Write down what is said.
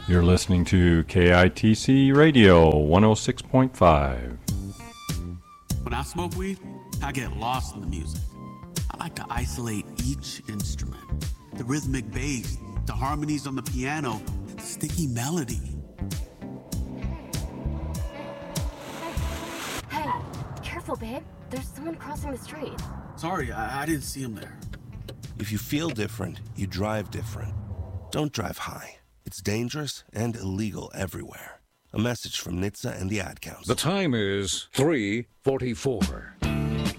You're listening to KITC Radio 106.5. When I smoke weed, I get lost in the music. I like to isolate each instrument. The rhythmic bass, the harmonies on the piano, the sticky melody. Hey, careful, babe. There's someone crossing the street. Sorry, I didn't see him there. If you feel different, you drive different. Don't drive high. It's dangerous and illegal everywhere. A message from NHTSA and the Ad Council. The time is 3:44.